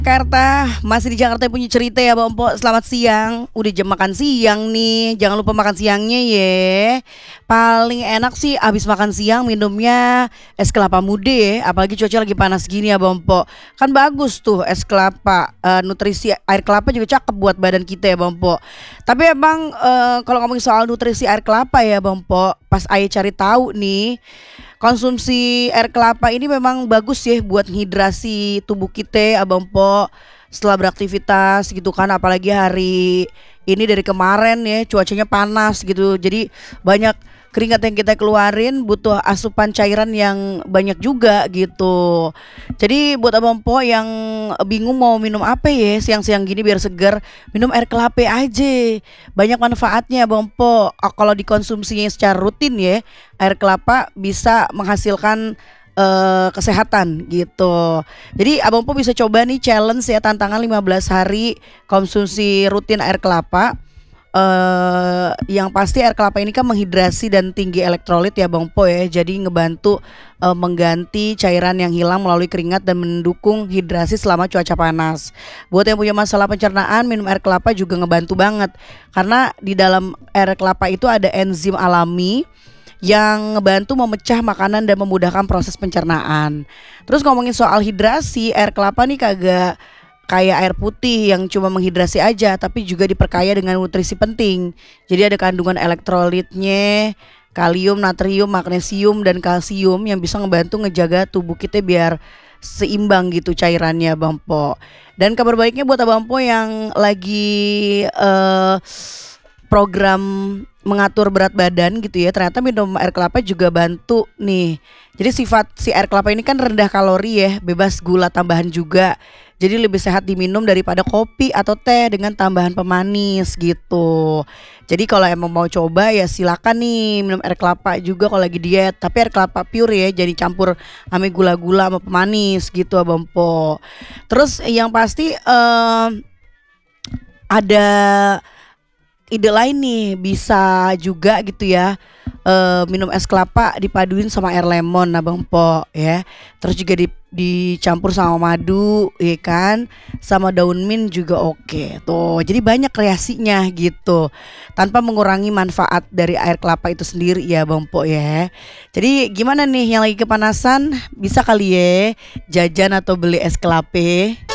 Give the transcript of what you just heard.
Jakarta, masih di Jakarta punya cerita ya Bang Pok. Selamat siang, udah jam makan siang nih. Jangan lupa makan siangnya ya. Paling enak sih abis makan siang minumnya es kelapa muda ya. Apalagi cuaca lagi panas gini ya Bang Pok. Kan bagus tuh es kelapa. Nutrisi air kelapa juga cakep buat badan kita ya Bang Pok. Tapi emang kalau ngomongin soal nutrisi air kelapa ya Bang Pok, pas Ayah cari tahu nih, konsumsi air kelapa ini memang bagus ya buat hidrasi tubuh kita, Abang Po. Setelah beraktivitas gitu kan, apalagi hari ini dari kemarin ya cuacanya panas gitu. Jadi banyak keringat yang kita keluarin, butuh asupan cairan yang banyak juga gitu. Jadi buat Abang Po yang bingung mau minum apa ya siang-siang gini biar segar, minum air kelapa aja. Banyak manfaatnya Bang Po. Kalau dikonsumsinya secara rutin ya, air kelapa bisa menghasilkan kesehatan gitu. Jadi Abang Po bisa coba nih challenge ya, tantangan 15 hari konsumsi rutin air kelapa. Yang pasti air kelapa ini kan menghidrasi dan tinggi elektrolit ya Bang Po ya. Jadi ngebantu mengganti cairan yang hilang melalui keringat dan mendukung hidrasi selama cuaca panas. Buat yang punya masalah pencernaan, minum air kelapa juga ngebantu banget. Karena di dalam air kelapa itu ada enzim alami yang ngebantu memecah makanan dan memudahkan proses pencernaan. Terus ngomongin soal hidrasi, air kelapa nih kagak kayak air putih yang cuma menghidrasi aja, tapi juga diperkaya dengan nutrisi penting. Jadi ada kandungan elektrolitnya, kalium, natrium, magnesium, dan kalsium yang bisa ngebantu ngejaga tubuh kita biar seimbang gitu cairannya Bang Po. Dan kabar baiknya buat Abang Po yang lagi program mengatur berat badan gitu ya, ternyata minum air kelapa juga bantu nih. Jadi sifat si air kelapa ini kan rendah kalori ya, bebas gula tambahan juga. Jadi lebih sehat diminum daripada kopi atau teh dengan tambahan pemanis gitu. Jadi kalau emang mau coba ya silakan nih minum air kelapa juga kalau lagi diet. Tapi air kelapa pure ya, jadi campur sama gula-gula sama pemanis gitu Abang Po. Terus yang pasti ada ide lain nih, bisa juga gitu ya, minum es kelapa dipaduin sama air lemon Abang Po ya. Terus juga dicampur sama madu ya kan, sama daun mint juga oke. Tuh, jadi banyak kreasinya gitu. Tanpa mengurangi manfaat dari air kelapa itu sendiri ya Bang Po ya. Jadi gimana nih yang lagi kepanasan, bisa kali ya jajan atau beli es kelapa.